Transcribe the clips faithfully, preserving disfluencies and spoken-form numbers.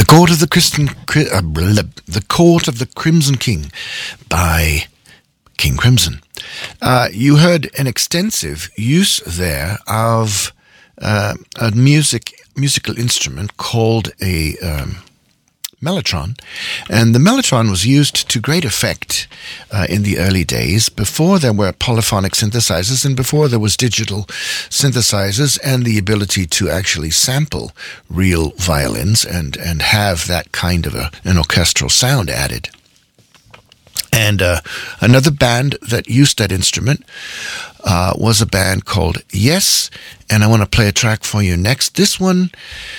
Court of the Crimson, uh, The Court of the Crimson King by King Crimson. Uh, you heard an extensive use there of uh, a music musical instrument called a um, mellotron, and the mellotron was used to great effect uh, in the early days, before there were polyphonic synthesizers and before there was digital synthesizers and the ability to actually sample real violins and, and have that kind of a, an orchestral sound added. And uh, another band that used that instrument uh, was a band called Yes, and I want to play a track for you next. This one,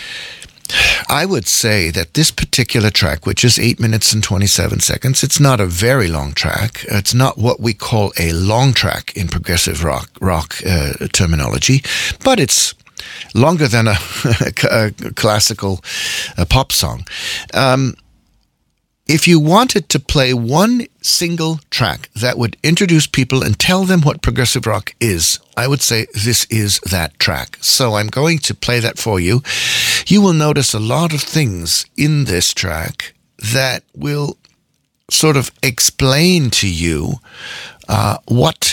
I would say that this particular track, which is eight minutes and twenty-seven seconds, it's not a very long track. It's not what we call a long track in progressive rock rock uh, terminology, but it's longer than a, a classical a pop song. Um, If you wanted to play one single track that would introduce people and tell them what progressive rock is, I would say this is that track. So I'm going to play that for you. You will notice a lot of things in this track that will sort of explain to you uh, what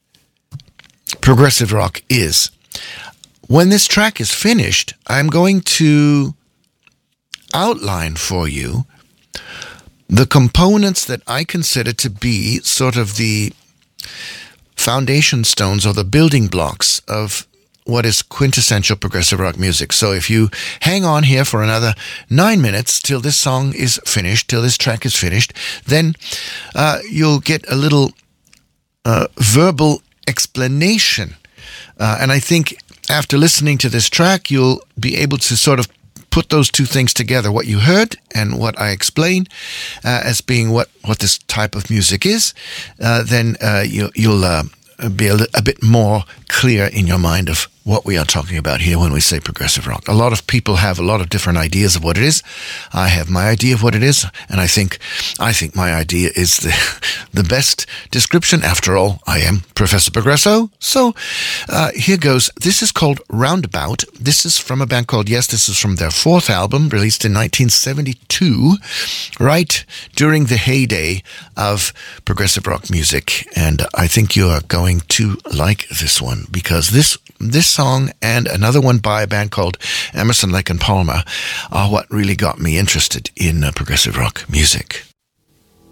progressive rock is. When this track is finished, I'm going to outline for you the components that I consider to be sort of the foundation stones or the building blocks of what is quintessential progressive rock music. So if you hang on here for another nine minutes till this song is finished, till this track is finished, then uh, you'll get a little uh, verbal explanation. Uh, and I think after listening to this track, you'll be able to sort of put those two things together, what you heard and what I explain uh, as being what, what this type of music is, uh, then uh, you, you'll uh, be a, a bit more clear in your mind of what we are talking about here when we say progressive rock. A lot of people have a lot of different ideas of what it is. I have my idea of what it is, and I think I think my idea is the the best description. After all, I am Professor Progresso. So uh, here goes. This is called Roundabout. This is from a band called Yes. This is from their fourth album, released in nineteen seventy-two, right during the heyday of progressive rock music. And I think you are going to like this one, because this This song and another one by a band called Emerson, Lake and Palmer are what really got me interested in uh, progressive rock music.